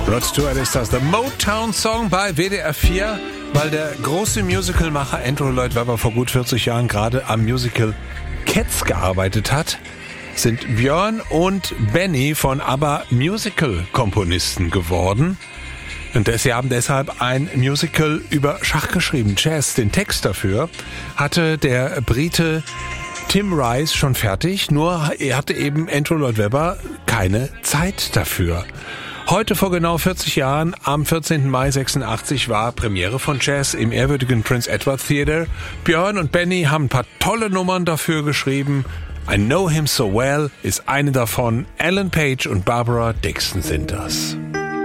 Rod Stewart ist das, der Motown-Song bei WDR 4, weil der große Musicalmacher Andrew Lloyd Webber vor gut 40 Jahren gerade am Musical Cats gearbeitet hat, sind Björn und Benny von ABBA Musical-Komponisten geworden. Und sie haben deshalb ein Musical über Schach geschrieben, Chess. Den Text dafür hatte der Brite Tim Rice schon fertig, nur er hatte eben Andrew Lloyd Webber keine Zeit dafür. Heute vor genau 40 Jahren, am 14. Mai 86, war Premiere von Chess im ehrwürdigen Prince Edward Theatre. Björn und Benny haben ein paar tolle Nummern dafür geschrieben. I Know Him So Well ist eine davon. Alan Page und Barbara Dixon sind das.